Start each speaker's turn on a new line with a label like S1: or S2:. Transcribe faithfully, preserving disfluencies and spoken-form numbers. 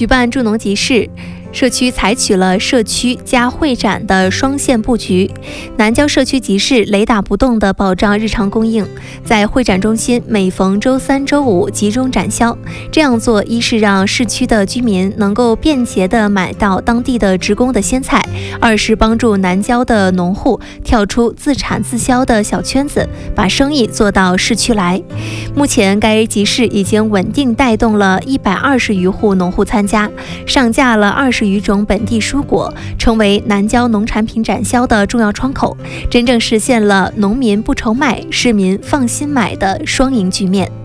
S1: 举办助农集市，社区采取了社区加会展的双线布局，南郊社区集市雷打不动地保障日常供应，在会展中心每逢周三、周五集中展销。这样做，一是让市区的居民能够便捷地买到当地的职工的鲜菜，二是帮助南郊的农户跳出自产自销的小圈子，把生意做到市区来。目前，该集市已经稳定带动了一百二十余户农户参加，上架了二十余种本地蔬果，成为南郊农产品展销的重要窗口，真正实现了农民不愁卖，市民放心买的双赢局面。